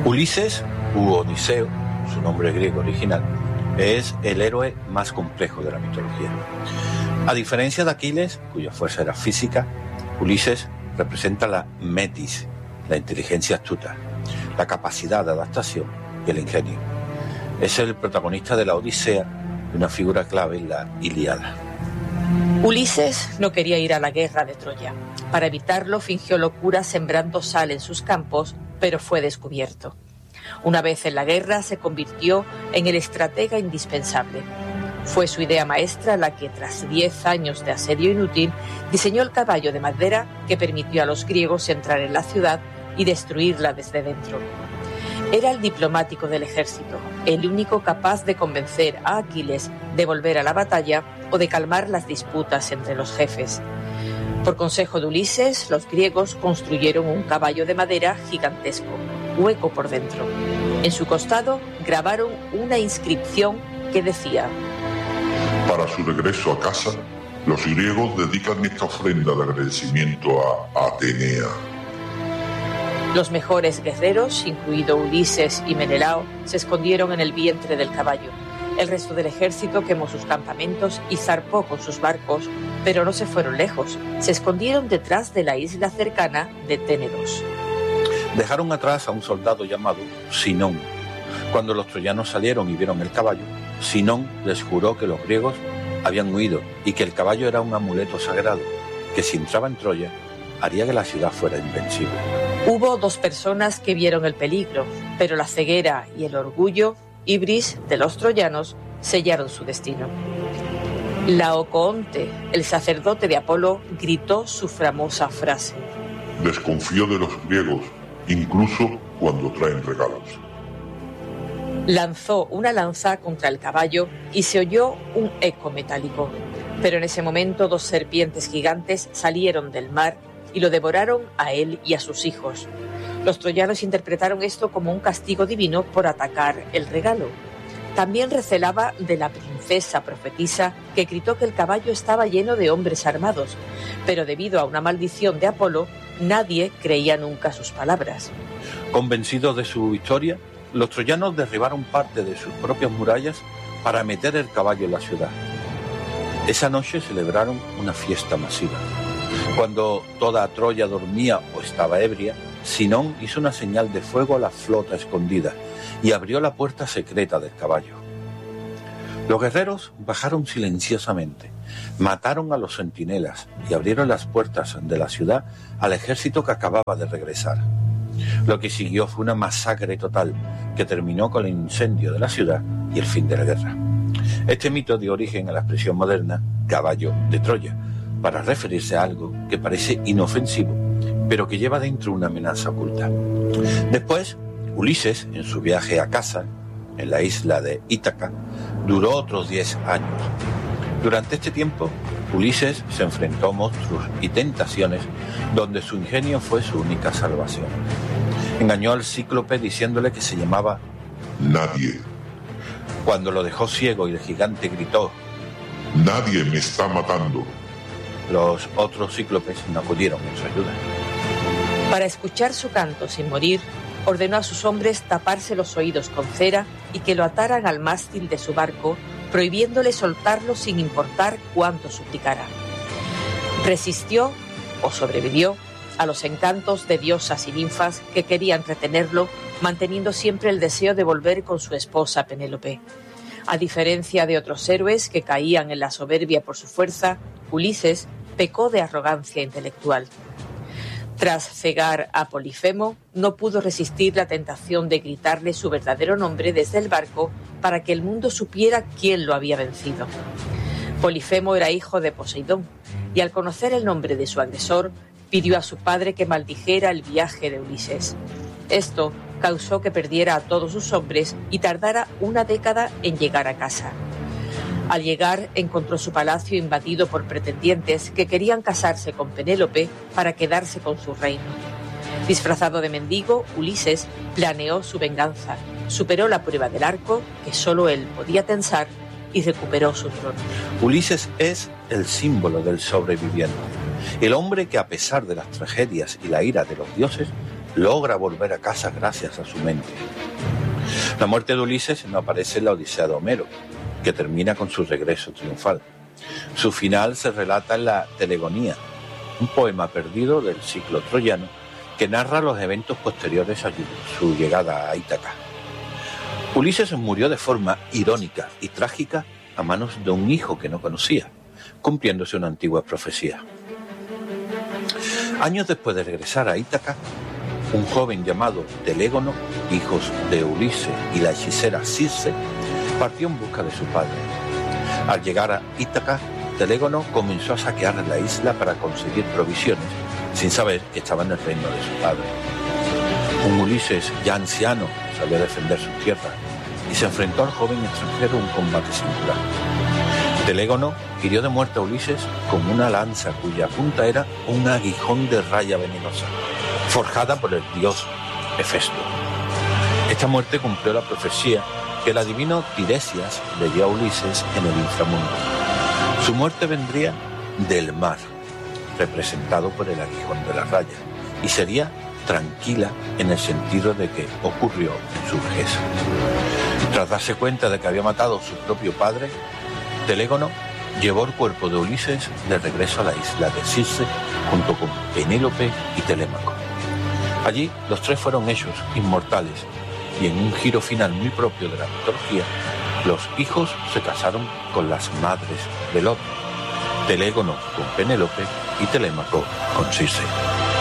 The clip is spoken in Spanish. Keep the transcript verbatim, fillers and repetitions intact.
Ulises, u Odiseo, su nombre griego original, es el héroe más complejo de la mitología. A diferencia de Aquiles, cuya fuerza era física, Ulises representa la metis, la inteligencia astuta, la capacidad de adaptación y el ingenio. Es el protagonista de la Odisea, una figura clave en la Ilíada. Ulises no quería ir a la guerra de Troya. Para evitarlo fingió locura sembrando sal en sus campos, pero fue descubierto. Una vez en la guerra se convirtió en el estratega indispensable. Fue su idea maestra la que, tras diez años de asedio inútil, diseñó el caballo de madera que permitió a los griegos entrar en la ciudad y destruirla desde dentro. Era el diplomático del ejército, el único capaz de convencer a Aquiles de volver a la batalla o de calmar las disputas entre los jefes. Por consejo de Ulises, los griegos construyeron un caballo de madera gigantesco, hueco por dentro. En su costado grabaron una inscripción que decía: para su regreso a casa, los griegos dedican esta ofrenda de agradecimiento a Atenea. Los mejores guerreros, incluido Ulises y Menelao, se escondieron en el vientre del caballo. El resto del ejército quemó sus campamentos y zarpó con sus barcos, pero no se fueron lejos. Se escondieron detrás de la isla cercana de Ténedos. Dejaron atrás a un soldado llamado Sinón. Cuando los troyanos salieron y vieron el caballo, Sinón les juró que los griegos habían huido y que el caballo era un amuleto sagrado, que si entraba en Troya, haría que la ciudad fuera invencible. Hubo dos personas que vieron el peligro, pero la ceguera y el orgullo, ibris, de los troyanos, sellaron su destino. Laocoonte, el sacerdote de Apolo, gritó su famosa frase: desconfío de los griegos, incluso cuando traen regalos. Lanzó una lanza contra el caballo y se oyó un eco metálico. Pero en ese momento dos serpientes gigantes salieron del mar y lo devoraron a él y a sus hijos. Los troyanos interpretaron esto como un castigo divino por atacar el regalo. También recelaba de la princesa profetisa, que gritó que el caballo estaba lleno de hombres armados, pero debido a una maldición de Apolo, nadie creía nunca sus palabras. Convencidos de su victoria, los troyanos derribaron parte de sus propias murallas para meter el caballo en la ciudad. Esa noche celebraron una fiesta masiva. Cuando toda Troya dormía o estaba ebria, Sinón hizo una señal de fuego a la flota escondida y abrió la puerta secreta del caballo. Los guerreros bajaron silenciosamente, mataron a los centinelas y abrieron las puertas de la ciudad al ejército que acababa de regresar. Lo que siguió fue una masacre total que terminó con el incendio de la ciudad y el fin de la guerra. Este mito dio origen a la expresión moderna caballo de Troya, para referirse a algo que parece inofensivo, pero que lleva dentro una amenaza oculta. Después, Ulises, en su viaje a casa, en la isla de Ítaca, duró otros diez años. Durante este tiempo, Ulises se enfrentó a monstruos y tentaciones donde su ingenio fue su única salvación. Engañó al cíclope diciéndole que se llamaba Nadie. Cuando lo dejó ciego y el gigante gritó: Nadie me está matando. Los otros cíclopes no acudieron en su ayuda. Para escuchar su canto sin morir, ordenó a sus hombres taparse los oídos con cera y que lo ataran al mástil de su barco, prohibiéndole soltarlo sin importar cuánto suplicara. Resistió, o sobrevivió, a los encantos de diosas y ninfas que querían retenerlo, manteniendo siempre el deseo de volver con su esposa Penélope. A diferencia de otros héroes que caían en la soberbia por su fuerza, Ulises pecó de arrogancia intelectual. Tras cegar a Polifemo, no pudo resistir la tentación de gritarle su verdadero nombre desde el barco para que el mundo supiera quién lo había vencido. Polifemo era hijo de Poseidón, y al conocer el nombre de su agresor, pidió a su padre que maldijera el viaje de Ulises. Esto causó que perdiera a todos sus hombres y tardara una década en llegar a casa. Al llegar, encontró su palacio invadido por pretendientes que querían casarse con Penélope para quedarse con su reino. Disfrazado de mendigo, Ulises planeó su venganza, superó la prueba del arco, que solo él podía tensar, y recuperó su trono. Ulises es el símbolo del sobreviviente, el hombre que, a pesar de las tragedias y la ira de los dioses, logra volver a casa gracias a su mente. La muerte de Ulises no aparece en la Odisea de Homero, que termina con su regreso triunfal. Su final se relata en la Telegonía, un poema perdido del ciclo troyano que narra los eventos posteriores a su llegada a Ítaca. Ulises murió de forma irónica y trágica a manos de un hijo que no conocía, cumpliéndose una antigua profecía. Años después de regresar a Ítaca, un joven llamado Telégono, hijo de Ulises y la hechicera Circe, partió en busca de su padre. Al llegar a Ítaca, Telégono comenzó a saquear la isla para conseguir provisiones, sin saber que estaba en el reino de su padre. Un Ulises ya anciano sabía defender sus tierras y se enfrentó al joven extranjero en un combate singular. Telégono hirió de muerte a Ulises con una lanza cuya punta era un aguijón de raya venenosa, forjada por el dios Hefesto. Esta muerte cumplió la profecía que el adivino Tiresias le dio a Ulises en el inframundo. Su muerte vendría del mar, representado por el aguijón de la raya, y sería tranquila en el sentido de que ocurrió en su vejez. Tras darse cuenta de que había matado a su propio padre, Telégono llevó el cuerpo de Ulises de regreso a la isla de Circe junto con Penélope y Telémaco. Allí los tres fueron hechos inmortales y en un giro final muy propio de la mitología, los hijos se casaron con las madres del otro, Telégono con Penélope y Telémaco con Circe.